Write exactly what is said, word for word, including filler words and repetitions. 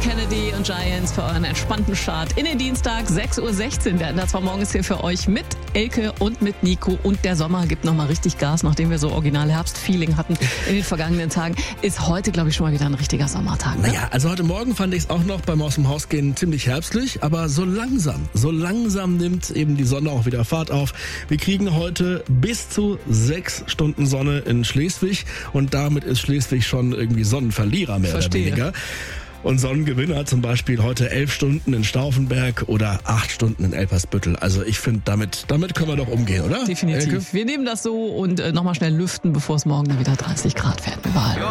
Kennedy und Giants für euren entspannten Start in den Dienstag, sechs Uhr sechzehn. Der N D R zwei Morgen ist hier für euch mit Elke und mit Nico. Und der Sommer gibt nochmal richtig Gas, nachdem wir so original Herbstfeeling hatten in den vergangenen Tagen. Ist heute, glaube ich, schon mal wieder ein richtiger Sommertag. Ne? Naja, also heute Morgen fand ich es auch noch beim Aus dem Haus gehen ziemlich herbstlich. Aber so langsam, so langsam nimmt eben die Sonne auch wieder Fahrt auf. Wir kriegen heute bis zu sechs Stunden Sonne in Schleswig. Und damit ist Schleswig schon irgendwie Sonnenverlierer mehr Verstehe. oder weniger. Und Sonnengewinner zum Beispiel heute elf Stunden in Stauffenberg oder acht Stunden in Elpersbüttel. Also ich finde, damit, damit können wir doch umgehen, oder? Definitiv. Elke? Wir nehmen das so und äh, nochmal schnell lüften, bevor es morgen dann wieder dreißig Grad werden überall.